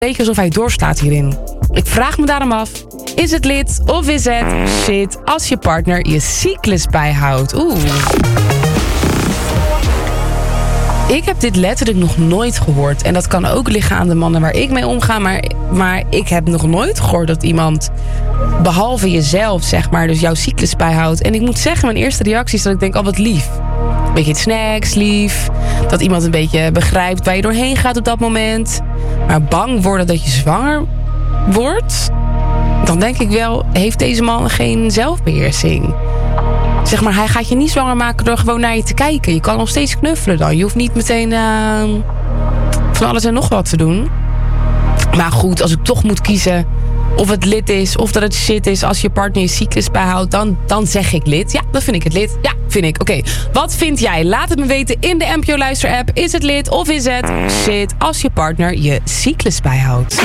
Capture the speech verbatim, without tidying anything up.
beetje alsof hij doorslaat hierin. Ik vraag me daarom af, is het lid of is het shit als je partner je cyclus bijhoudt? Oeh. Ik heb dit letterlijk nog nooit gehoord. En dat kan ook liggen aan de mannen waar ik mee omga. Maar, maar ik heb nog nooit gehoord dat iemand, behalve jezelf, zeg maar, dus jouw cyclus bijhoudt. En ik moet zeggen, mijn eerste reactie is dat ik denk, oh wat lief. Een beetje snacks, lief. Dat iemand een beetje begrijpt waar je doorheen gaat op dat moment. Maar bang worden dat je zwanger wordt, dan denk ik wel, heeft deze man geen zelfbeheersing. Zeg maar, hij gaat je niet zwanger maken door gewoon naar je te kijken. Je kan nog steeds knuffelen dan. Je hoeft niet meteen uh, van alles en nog wat te doen. Maar goed, als ik toch moet kiezen of het lid is of dat het shit is als je partner je cyclus bijhoudt, dan, dan zeg ik lid. Ja, dan vind ik het lid. Ja, vind ik. Oké, okay. Wat vind jij? Laat het me weten in de N P O Luister app. Is het lid of is het shit als je partner je cyclus bijhoudt?